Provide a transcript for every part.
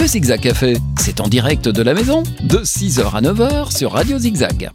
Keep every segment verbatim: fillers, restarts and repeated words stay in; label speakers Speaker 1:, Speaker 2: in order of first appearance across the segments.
Speaker 1: Zigzag Café, c'est en direct de la maison, de six heures à neuf heures sur Radio Zigzag.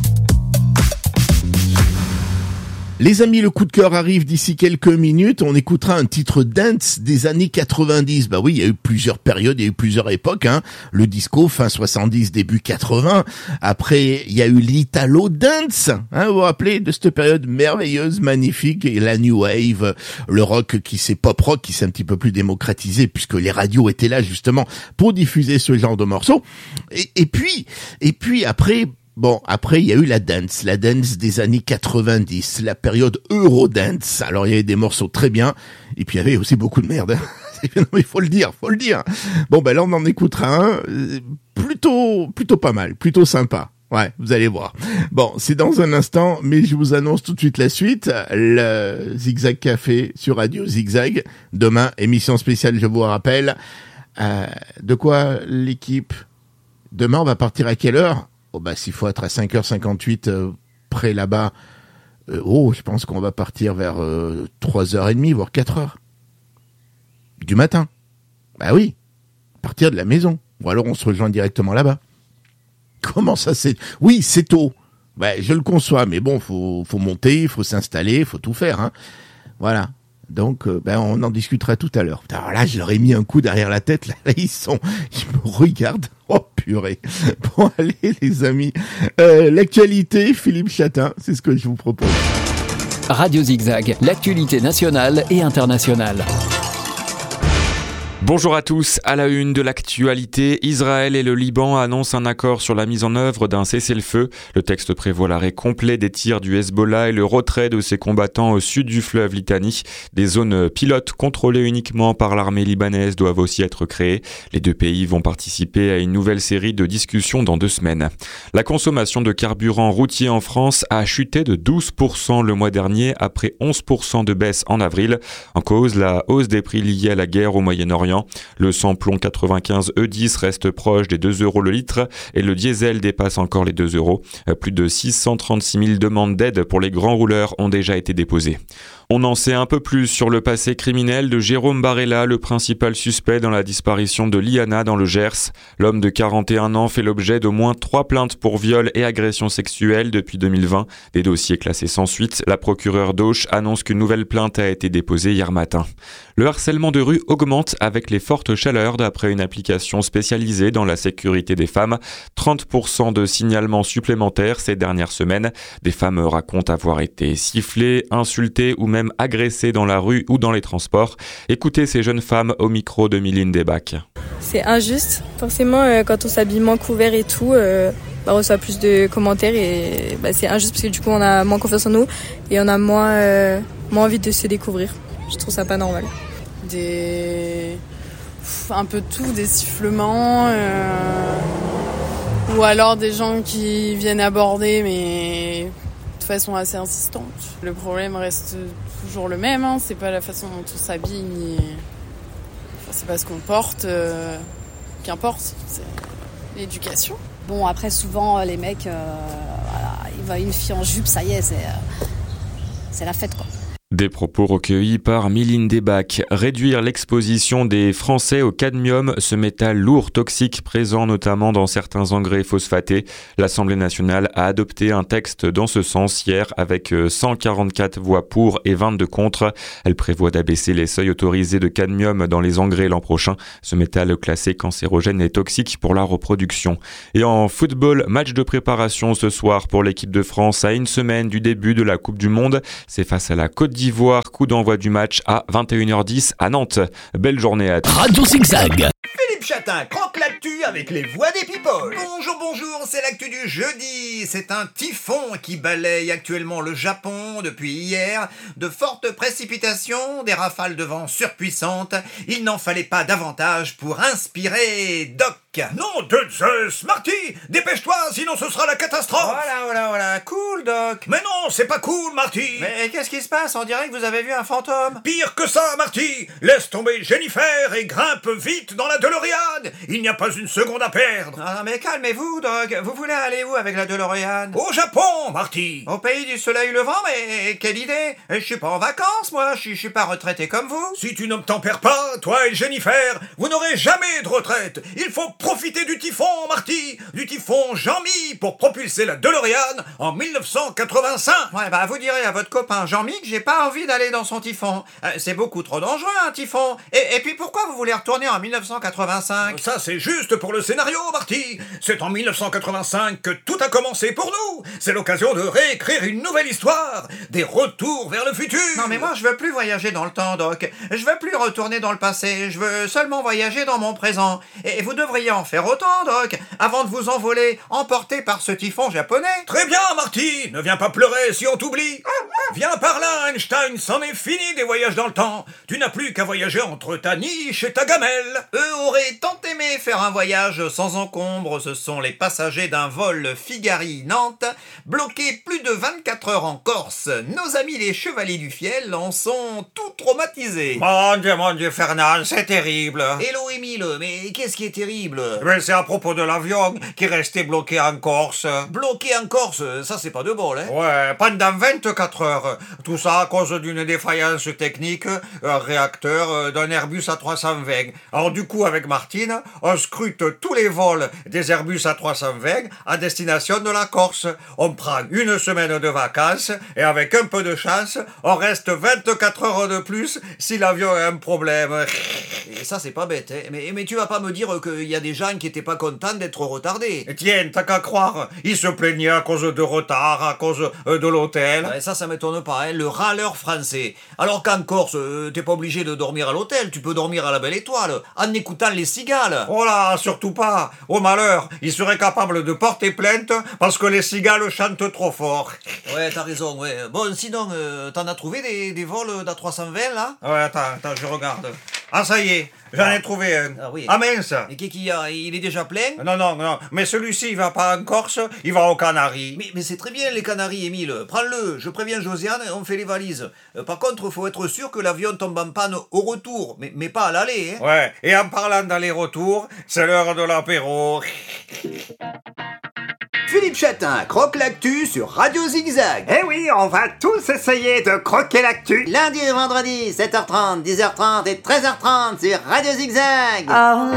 Speaker 2: Les amis, le coup de cœur arrive d'ici quelques minutes. On écoutera un titre dance des années quatre-vingt-dix. Bah oui, il y a eu plusieurs périodes, il y a eu plusieurs époques, hein. Le disco, fin soixante-dix, début quatre-vingts. Après, il y a eu l'Italo dance, hein. Vous vous rappelez de cette période merveilleuse, magnifique, et la new wave, le rock qui s'est pop rock, qui s'est un petit peu plus démocratisé puisque les radios étaient là justement pour diffuser ce genre de morceaux. Et, et puis, et puis après, Bon, après, il y a eu la dance, la dance des années quatre-vingt-dix, la période Eurodance. Alors, il y avait des morceaux très bien, et puis il y avait aussi beaucoup de merde. Non, mais il faut le dire, faut le dire. Bon, ben là, on en écoutera un, plutôt, plutôt pas mal, plutôt sympa. Ouais, vous allez voir. Bon, c'est dans un instant, mais je vous annonce tout de suite la suite. Le Zigzag Café sur Radio Zigzag. Demain, émission spéciale, je vous rappelle. Euh, de quoi l'équipe? Demain, on va partir à quelle heure? Oh bah s'il faut être à cinq heures cinquante-huit euh, près là-bas, euh, oh je pense qu'on va partir vers euh, trois heures trente, voire quatre heures du matin. Bah oui, partir de la maison. Ou alors on se rejoint directement là-bas. Comment ça c'est? Oui, c'est tôt. Bah je le conçois, mais bon, faut faut monter, faut s'installer, faut tout faire, hein. Voilà. Donc, euh, ben, on en discutera tout à l'heure. Alors là, je leur ai mis un coup derrière la tête. Là, là ils sont, ils me regardent. Oh purée. Bon, allez, les amis. Euh, l'actualité, Philippe Chatin, c'est ce que je vous propose.
Speaker 1: Radio Zigzag, l'actualité nationale et internationale.
Speaker 3: Bonjour à tous, à la une de l'actualité, Israël et le Liban annoncent un accord sur la mise en œuvre d'un cessez-le-feu. Le texte prévoit l'arrêt complet des tirs du Hezbollah et le retrait de ses combattants au sud du fleuve Litani. Des zones pilotes contrôlées uniquement par l'armée libanaise doivent aussi être créées. Les deux pays vont participer à une nouvelle série de discussions dans deux semaines. La consommation de carburant routier en France a chuté de douze pour cent le mois dernier après onze pour cent de baisse en avril. En cause, la hausse des prix liés à la guerre au Moyen-Orient. Le samplon quatre-vingt-quinze E dix reste proche des deux euros le litre et le diesel dépasse encore les deux euros. Plus de six cent trente-six mille demandes d'aide pour les grands rouleurs ont déjà été déposées. On en sait un peu plus sur le passé criminel de Jérôme Barella, le principal suspect dans la disparition de Liana dans le Gers. L'homme de quarante et un ans fait l'objet d'au moins trois plaintes pour viol et agression sexuelle depuis deux mille vingt. Des dossiers classés sans suite. La procureure d'Auch annonce qu'une nouvelle plainte a été déposée hier matin. Le harcèlement de rue augmente avec les fortes chaleurs d'après une application spécialisée dans la sécurité des femmes. trente pour cent de signalements supplémentaires ces dernières semaines. Des femmes racontent avoir été sifflées, insultées ou même agressées dans la rue ou dans les transports. Écoutez ces jeunes femmes au micro de Mylène Desbacs.
Speaker 4: C'est injuste. Forcément, euh, quand on s'habille moins couvert et tout, euh, bah, on reçoit plus de commentaires et bah, c'est injuste parce que du coup, on a moins confiance en nous et on a moins, euh, moins envie de se découvrir. Je trouve ça pas normal.
Speaker 5: Des... un peu de tout, des sifflements, euh... ou alors des gens qui viennent aborder mais de façon assez insistante. Le problème reste toujours le même, hein. C'est pas la façon dont on s'habille, ni... enfin, c'est pas ce qu'on porte, euh... qu'importe, c'est l'éducation.
Speaker 6: Bon, après souvent les mecs, euh, voilà, ils voient une fille en jupe, ça y est, c'est, euh... c'est la fête quoi.
Speaker 3: Des propos recueillis par Mylène Desbacs. Réduire l'exposition des Français au cadmium, ce métal lourd toxique présent notamment dans certains engrais phosphatés. L'Assemblée nationale a adopté un texte dans ce sens hier avec cent quarante-quatre voix pour et vingt-deux contre. Elle prévoit d'abaisser les seuils autorisés de cadmium dans les engrais l'an prochain. Ce métal classé cancérogène et toxique pour la reproduction. Et en football, match de préparation ce soir pour l'équipe de France à une semaine du début de la Coupe du Monde. C'est face à la Côte d'Ivoire, coup d'envoi du match à vingt et une heures dix à Nantes. Belle journée à tous.
Speaker 1: Radio Zigzag.
Speaker 7: Philippe Chatin croque l'actu avec les voix des people. Bonjour, bonjour, c'est l'actu du jeudi. C'est un typhon qui balaye actuellement le Japon depuis hier. De fortes précipitations, des rafales de vent surpuissantes. Il n'en fallait pas davantage pour inspirer Doc. Non de Zeus, Marty, dépêche-toi, sinon ce sera la catastrophe.
Speaker 8: Voilà, voilà, voilà, cool, Doc.
Speaker 7: Mais non, c'est pas cool, Marty.
Speaker 8: Mais qu'est-ce qui se passe? On dirait que vous avez vu un fantôme.
Speaker 7: Pire que ça, Marty. Laisse tomber Jennifer et grimpe vite dans la DeLorean. Il n'y a pas une seconde à perdre.
Speaker 8: Ah Non mais calmez-vous, Doc. Vous voulez aller où avec la DeLorean?
Speaker 7: Au Japon, Marty.
Speaker 8: Au pays du soleil levant, mais quelle idée! Je suis pas en vacances, moi, je suis, je suis pas retraité comme vous.
Speaker 7: Si tu n'obtempères pas, toi et Jennifer, vous n'aurez jamais de retraite. Il faut profiter du typhon, Marty, du typhon Jean-Mi pour propulser la DeLorean en mille neuf cent quatre-vingt-cinq.
Speaker 8: Ouais, bah vous direz à votre copain Jean-Mi que j'ai pas envie d'aller dans son typhon. Euh, c'est beaucoup trop dangereux, un typhon. Et, et puis pourquoi vous voulez retourner en mille neuf cent quatre-vingt-cinq?
Speaker 7: Ça, c'est juste pour le scénario, Marty. C'est en mille neuf cent quatre-vingt-cinq que tout a commencé pour nous. C'est l'occasion de réécrire une nouvelle histoire, des retours vers le futur.
Speaker 8: Non mais moi je veux plus voyager dans le temps, Doc. Je veux plus retourner dans le passé. Je veux seulement voyager dans mon présent. Et vous devriez en faire autant, Doc, avant de vous envoler, emporté par ce typhon japonais.
Speaker 7: Très bien, Marty. Ne viens pas pleurer si on t'oublie. Viens par là, Einstein. C'en est fini des voyages dans le temps. Tu n'as plus qu'à voyager entre ta niche et ta gamelle.
Speaker 8: Eux auraient tant aimé faire un voyage sans encombre. Ce sont les passagers d'un vol Figari-Nantes, bloqués plus de vingt-quatre heures en Corse. Nos amis les chevaliers du fiel en sont tout traumatisés.
Speaker 7: Mon Dieu, mon Dieu, Fernand, c'est terrible.
Speaker 8: Hello, Émile, mais qu'est-ce qui est terrible?
Speaker 7: Mais c'est à propos de l'avion qui est resté bloqué en Corse.
Speaker 8: Bloqué en Corse, ça c'est pas de bol, hein?
Speaker 7: Ouais, pendant vingt-quatre heures. Tout ça à cause d'une défaillance technique, un réacteur d'un Airbus A trois cent vingt. Alors du coup, avec Martine, on scrute tous les vols des Airbus A trois cent vingt à destination de la Corse. On prend une semaine de vacances et avec un peu de chance, on reste vingt-quatre heures de plus si l'avion a un problème.
Speaker 8: Et ça c'est pas bête, hein? Mais, mais tu vas pas me dire qu'il y a des gens qui étaient pas contents d'être retardés.
Speaker 7: Tiens, t'as qu'à croire, ils se plaignaient à cause de retard, à cause de l'hôtel.
Speaker 8: Ouais, ça, ça m'étonne pas, hein, le râleur français. Alors qu'en Corse, euh, t'es pas obligé de dormir à l'hôtel, tu peux dormir à la Belle Étoile, en écoutant les cigales.
Speaker 7: Oh là, surtout pas. Au malheur, ils seraient capables de porter plainte parce que les cigales chantent trop fort.
Speaker 8: Ouais, t'as raison, ouais. Bon, sinon, euh, t'en as trouvé des, des vols d'A trois cent vingt, là?
Speaker 7: Ouais, attends, attends, je regarde. Ah, ça y est, j'en ai trouvé un.
Speaker 8: Ah oui.
Speaker 7: Ah mince.
Speaker 8: Et qu'est-ce qu'il y a? Il est déjà plein?
Speaker 7: Non, non, non, mais celui-ci, il va pas en Corse, il va aux Canaries.
Speaker 8: Mais, mais c'est très bien, les Canaries, Émile. Prends-le, je préviens Josiane, on fait les valises. Euh, par contre, faut être sûr que l'avion tombe en panne au retour, mais, mais pas à l'aller, hein.
Speaker 7: Ouais, et en parlant d'aller-retour, c'est l'heure de l'apéro.
Speaker 9: Philippe Chatin croque l'actu sur Radio Zigzag.
Speaker 10: Eh oui, on va tous essayer de croquer l'actu.
Speaker 9: Lundi et vendredi, sept heures trente, dix heures trente et treize heures trente sur Radio Zigzag.
Speaker 11: Oh.